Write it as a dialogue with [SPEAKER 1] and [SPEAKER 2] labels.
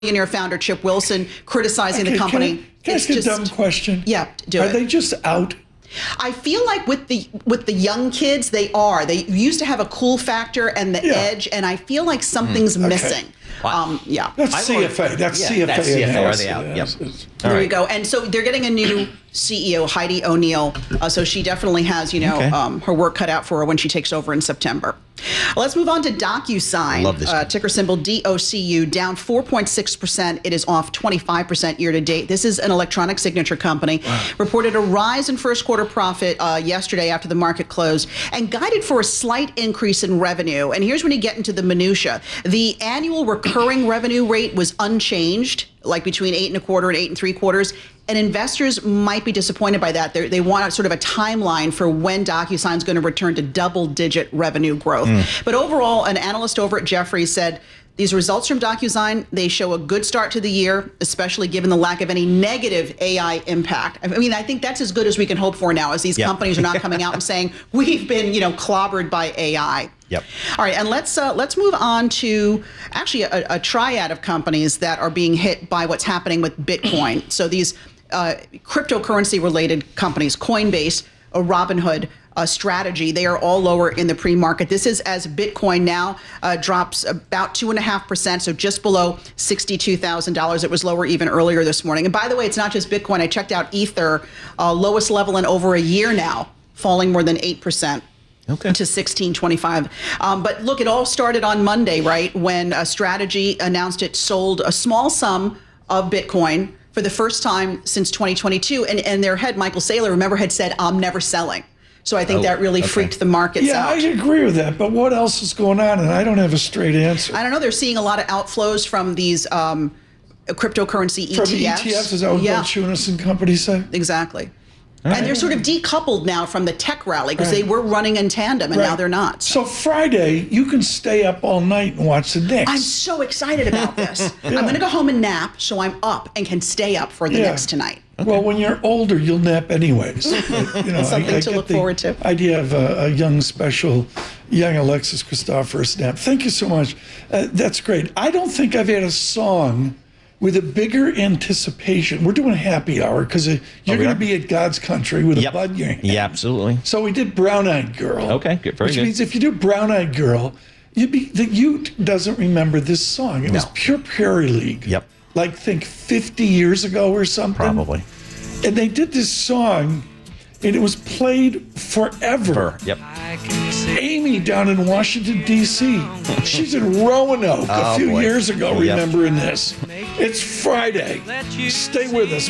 [SPEAKER 1] billionaire founder Chip Wilson criticizing the company.
[SPEAKER 2] Can I ask a dumb question?
[SPEAKER 1] Yeah, do
[SPEAKER 2] it.
[SPEAKER 1] Are
[SPEAKER 2] they just out?
[SPEAKER 1] I feel like with the young kids, they are. They used to have a cool factor and the edge, and I feel like something's missing.
[SPEAKER 3] Wow.
[SPEAKER 2] That's CFA. That's CFA.
[SPEAKER 3] That's CFA. Are they out? Yep.
[SPEAKER 1] There you go. And so they're getting a new CEO, Heidi O'Neill. So she definitely has, her work cut out for her when she takes over in September. Let's move on to DocuSign.
[SPEAKER 3] Love this.
[SPEAKER 1] Ticker symbol DOCU, down 4.6%. It is off 25% year to date. This is an electronic signature company. Wow. Reported a rise in first quarter profit yesterday after the market closed and guided for a slight increase in revenue. And here's when you get into the minutia. The annual recurring revenue rate was unchanged, like between 8.25% and 8.75%. And investors might be disappointed by that. They want sort of a timeline for when DocuSign's going to return to double-digit revenue growth. But overall, an analyst over at Jefferies said these results from DocuSign, they show a good start to the year, especially given the lack of any negative AI impact. I mean, I think that's as good as we can hope for now, as these companies are not coming out and saying we've been, clobbered by AI.
[SPEAKER 3] Yep.
[SPEAKER 1] All right, and let's move on to actually a triad of companies that are being hit by what's happening with Bitcoin. So these cryptocurrency-related companies, Coinbase, Robinhood, Strategy, they are all lower in the pre-market. This is as Bitcoin now drops about 2.5%, so just below $62,000. It was lower even earlier this morning. And by the way, it's not just Bitcoin. I checked out Ether, lowest level in over a year now, falling more than 8%.
[SPEAKER 3] Okay.
[SPEAKER 1] To 1625. But look, it all started on Monday, right? When Strategy announced it sold a small sum of Bitcoin for the first time since 2022. And their head, Michael Saylor, remember, had said, I'm never selling. So I think that really freaked the markets out.
[SPEAKER 2] Yeah, I agree with that. But what else is going on? And I don't have a straight answer.
[SPEAKER 1] I don't know. They're seeing a lot of outflows from these cryptocurrency ETFs.
[SPEAKER 2] From ETFs, is that what Bill Chunas and company say?
[SPEAKER 1] Exactly. And they're sort of decoupled now from the tech rally because they were running in tandem and now they're not.
[SPEAKER 2] So Friday, you can stay up all night and watch the Knicks.
[SPEAKER 1] I'm so excited about this. I'm going to go home and nap so I'm up and can can stay up for the Knicks tonight.
[SPEAKER 2] Okay. Well, when you're older, you'll nap anyways.
[SPEAKER 1] Something to look forward to.
[SPEAKER 2] Idea of a young Alexis Christoforous nap. Thank you so much. That's great. I don't think I've had a song with a bigger anticipation. We're doing a happy hour because you're going to be at God's Country with a bud in your hand.
[SPEAKER 3] Yeah, absolutely.
[SPEAKER 2] So we did Brown Eyed Girl.
[SPEAKER 3] Okay, good. Very
[SPEAKER 2] which
[SPEAKER 3] good.
[SPEAKER 2] Means if you do Brown Eyed Girl, the Ute doesn't remember this song. It was Pure Prairie League.
[SPEAKER 3] Yep.
[SPEAKER 2] Like, think 50 years ago or something.
[SPEAKER 3] Probably.
[SPEAKER 2] And they did this song, and it was played forever.
[SPEAKER 3] Yep.
[SPEAKER 2] Amy down in Washington, D.C. She's in Roanoke a few years ago remembering this. It's Friday. Stay with us.